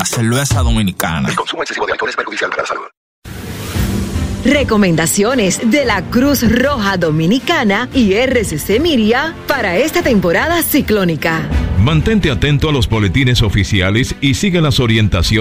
La cerveza dominicana. El consumo excesivo de alcohol es perjudicial para la salud. Recomendaciones de la Cruz Roja Dominicana y RCC Miria para esta temporada ciclónica. Mantente atento a los boletines oficiales y sigue las orientaciones